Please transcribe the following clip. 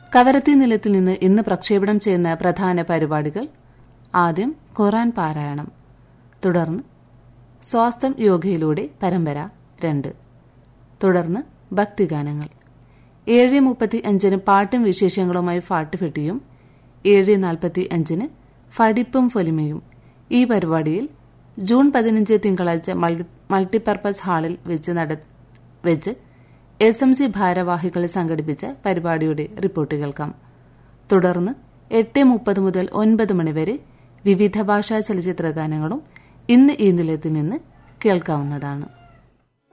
കവരത്തി നിലയത്തിൽ നിന്ന് ഇന്ന് പ്രക്ഷേപണം ചെയ്യുന്ന പ്രധാന പരിപാടികൾ: ആദ്യം ഖുർആൻ പാരായണം, തുടർന്ന് സ്വാസ്ഥ്യം യോഗയിലൂടെ പരമ്പര 2, തുടർന്ന് ഭക്തിഗാനങ്ങൾ. 7:35 പാട്ടും വിശേഷങ്ങളുമായി ഫാട്ടുഫെട്ടിയും 7:45 ഫടിപ്പും ഫൊലിമയും. ഈ പരിപാടിയിൽ ജൂൺ 15 തിങ്കളാഴ്ച മൾട്ടിപർപ്പസ് ഹാളിൽ വെച്ച് SMC ഭാരവാഹികൾ സംഘടിപ്പിച്ച പരിപാടിയുടെ റിപ്പോർട്ട് കേൾക്കാം. തുടർന്ന് 8:30 മുതൽ 9 മണിവരെ വിവിധ ഭാഷാ ചലച്ചിത്ര ഗാനങ്ങളും ഇന്ന് ഈ നിലയത്തിൽ നിന്ന് കേൾക്കാവുന്നതാണ്.